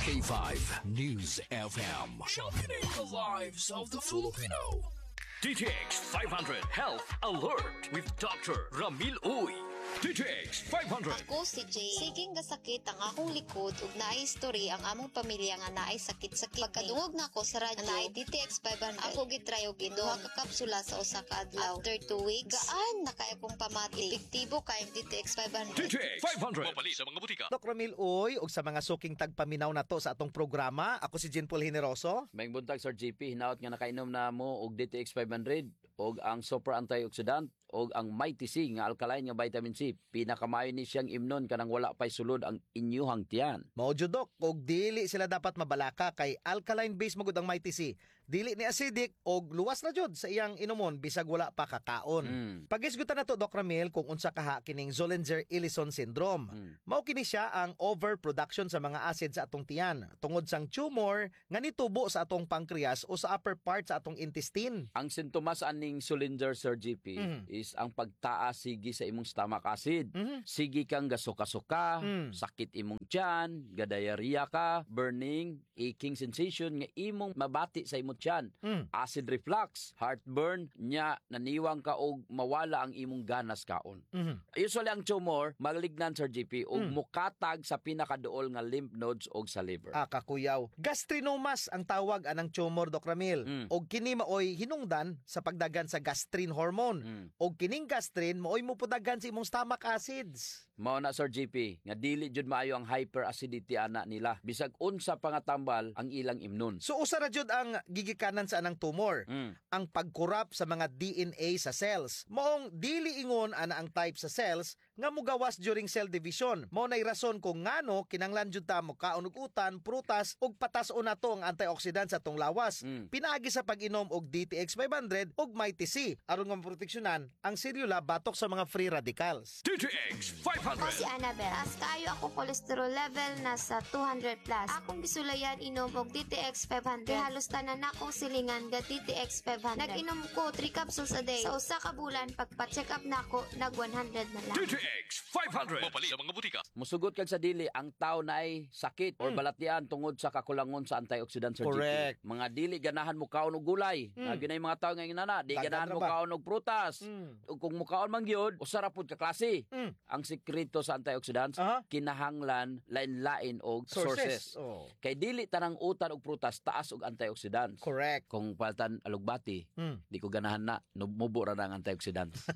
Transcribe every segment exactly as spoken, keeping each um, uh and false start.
K five News F M. Sharpening the lives of the Filipino. D T X five hundred Health Alert with Doctor Ramil Uy. D T X five hundred. Ako si Jay. Siging gasakit ang akong likod ug naay history ang among pamilya nga naay sakit-sakit. Pagkadungog na ako sa radyo naay D T X five hundred. Ako gitry og iduha ka kapsula sa usa ka adlaw. After two weeks, gaan na kay akong pamati. Epektibo kay D T X five hundred. D T X five hundred. Mapali sa mga butika. Doc Ramil Uy, ug sa mga suking tagpaminaw na to sa atong programa, ako si Jean Paul Generoso. May buntag Sir G P, hinaot nga nakainom na mo og D T X five hundred og ang super antioxidant og ang Mighty C nga alkaline nga vitamin C. Pinakamayo ni siyang imnon kanang wala pay sulod ang inyuhang tiyan. Mao jud Doc, og dili sila dapat mabalaka kay alkaline base magud ang Mighty C. Dili ni acidic og luwas ra jud sa iyang inumon bisag wala pa kakaon. Mm. Pagisgutan nato Doc Ramil kung unsa kaha kining Zollinger-Ellison syndrome. Mm. Mao kini siya ang overproduction sa mga acid sa atong tiyan tungod sang tumor nga nitubo sa atong pancreas o sa upper part sa atong intestine. Ang sintomas aning Zollinger Sir G P Mm. is ang pagtaas sige sa imong stomach acid. Mhm. Sige kang gasuka-suka, Mm. sakit imong tiyan, gadayariya ka, burning, aching sensation nga imong mabati sa imong tiyan. Mm. Acid reflux, heartburn, nya naniwang ka og mawala ang imong ganas kaon. Mhm. Usually ang tumor malignan Sir G P og Mm. mukatag sa pinakaduol nga lymph nodes og sa liver. Ah, kakuyaw. Gastrinomas ang tawag anang tumor, Doc Ramil. Mm. Og kini maoy hinungdan sa pagdagan sa gastrin hormone. Mm. Og kining gastrin maoy mupudagan sa imong stomach acids. Mao na Sir G P nga dili jud maayo ang hyperacidity ana nila bisag unsa pa nga tambal ang ilang imnon. So usa ra jud ang gigikanan sa anang tumor. Mm. Ang pagkurap sa mga D N A sa cells. Maong dili ingon ana ang type sa cells nga mugawas during cell division. Mao nay rason kung ngano kinanglan jud ta mo kaon og utan, prutas ug patas-o na to ang antioxidant sa tong lawas. Mm. Pinaagi sa pag-inom og D T X five hundred ug Mighty C aron nga maproteksyonan ang selula batok sa mga free radicals. D T X five Ako hundred. si Annabel. Taas kayo ako cholesterol level nasa two hundred plus. Akong gisulayan inom og D T X five hundred. Halos tanan akong silingan ga D T X five hundred. Nag-inom ko three capsules a day. Sa usa ka bulan pagpa-check up nako nag one hundred na lang. D T X five hundred. Mapali sa mga butika. Musugot kag sa dili ang tao na ay sakit or balatian tungod sa kakulangon sa antioxidant Sir G P. Correct. Mga dili ganahan mo kaon og gulay. Mm. Lagi na yung mga tao nga inana, di Dagan ganahan ra mo ba? kaon og prutas. Mm. Ug kung mo kaon man gyud, usara pud ka klase. Mm. Ang sekreto sa antioxidants Aha. kinahanglan lain-lain og sources. Sources. Oh. Kay dili tanang utan og prutas taas og antioxidants. Correct. Kung paltan alugbati, Mm. di ko ganahan na, mubo ra na ang antioxidants.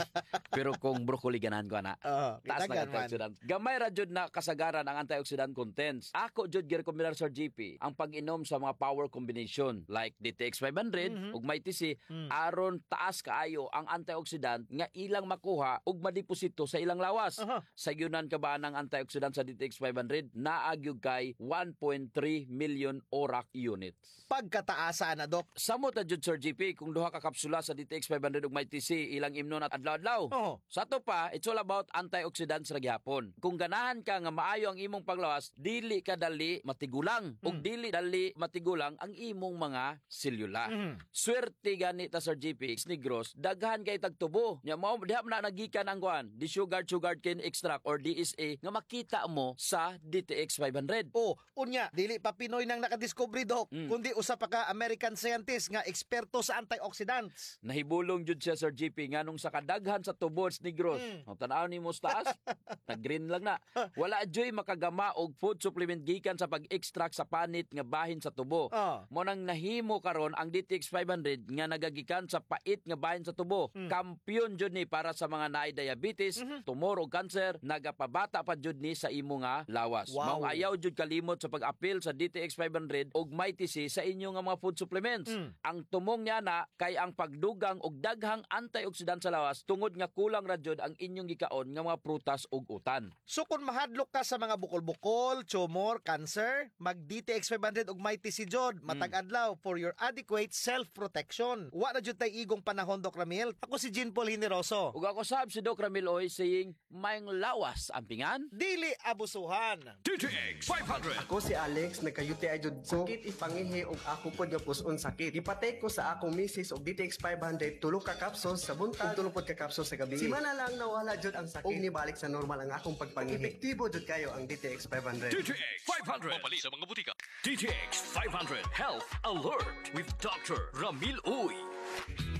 Pero kung broccoli ganahan ko na, Oo, taas na kitagan ang antioxidants. Gamay ra jud na kasagaran ang antioxidant contents. Ako jud gi-recommendar Sir G P ang pag-inom sa mga power combination like D T X five hundred Mhm. ug Mighty C Mm. aron taas kaayo ang antioxidant nga ilang makuha ug madeposito sa ilang lawas. Aha. Sayunan ka ba ng antioxidant sa D T X five hundred? Naagyog kay one point three million orak units. Pagkataasa na Doc. Samot na jud Sir G P kung duha ka kapsula sa D T X five hundred ug Mighty C ilang imnon at adlaw-adlaw. Oo. Sa to pa, it's all about antioxidants ra gyapon. Kung ganahan ka nga maayo ang imong paglawas, dili ka dali matigulang ug dili dali matigulang ang imong mga selula. Mhm. Swerte gani ta Sir G P Negros, daghan kay tagtubo. Nya mao diha na nagikan ang kuan, di sugar sugar cane extract or D S A nga makita mo sa D T X five hundred. Oh, unya, dili pa Pinoy nang nakadiscovery Doc, Mm. kundi usa pa ka American scientist nga eksperto sa antioxidants. Nahibulong jud siya Sir G P nganong sa kadaghan sa tubods Negros. Mm. Mm. Tanaw ni mo sa taas, nag-green lang na. Wala joy makagama og food supplement gikan sa pag-extract sa panit nga bahin sa tubo. Ah. Mo nang nahimo karon ang D T X five hundred nga nagagikan sa pait nga bahin sa tubo. Mm. Kampiyon jud ni para sa mga naay diabetes, Mhm. tumor o cancer, nagapabata pa jud ni sa imo nga lawas. Wow. Mao ayaw jud kalimot sa pag-apil sa D T X five hundred og Mighty C sa inyo nga mga food supplements. Mm. Ang tumong niya na kay ang pagdugang og daghang antioxidant sa lawas tungod nga kulang ra jud ang inyong gikaon nga mga prutas ug utan. So kung mahadlok ka sa mga bukol-bukol, tumor, cancer, mag D T X five hundred ug Mighty C jod, matag adlaw for your adequate self-protection. Wa na jud tay igong panahon Doc Ramil. Ako si Jean Paul Generoso. Ug ako sab si Doc Ramil Oy saying mayng lawas ang pingan. Dili abusuhan. D T X five hundred. Ako si Alex, nagkayuti ay jud sakit ipangihi og ako pod nga puson sakit. Gipatay ko sa akong misis og D T X five hundred tulo ka capsules sa buntag ug tulo pod ka capsules sa gabi. Si mana lang nawala jud jud ang sakit ug nibalik sa normal ang akong pagpangihi. Epektibo jud kayo ang D T X five hundred. D T X five hundred. Mapali sa mga butika. D T X five hundred Health Alert with Doctor Ramil Uy.